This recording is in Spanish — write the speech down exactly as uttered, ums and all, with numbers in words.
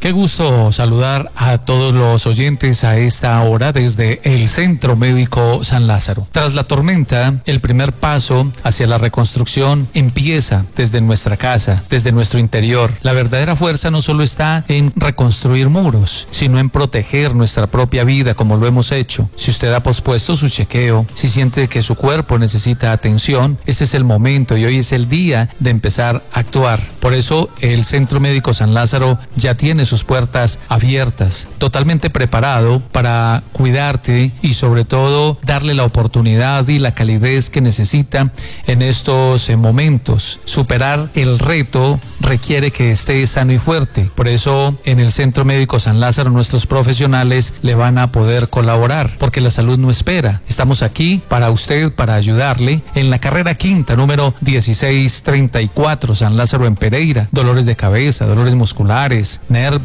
Qué gusto saludar a todos los oyentes a esta hora desde el Centro Médico San Lázaro. Tras la tormenta, el primer paso hacia la reconstrucción empieza desde nuestra casa, desde nuestro interior. La verdadera fuerza no solo está en reconstruir muros, sino en proteger nuestra propia vida como lo hemos hecho. Si usted ha pospuesto su chequeo, si siente que su cuerpo necesita atención, este es el momento y hoy es el día de empezar a actuar. Por eso el Centro Médico San Lázaro ya tiene sus puertas abiertas, totalmente preparado para cuidarte y sobre todo darle la oportunidad y la calidez que necesita en estos eh, momentos. Superar el reto requiere que esté sano y fuerte. Por eso en el Centro Médico San Lázaro nuestros profesionales le van a poder colaborar, porque la salud no espera. Estamos aquí para usted, para ayudarle en la carrera quinta, número dieciséis treinta y cuatro, San Lázaro en Pereira. Dolores de cabeza, dolores musculares, nervios,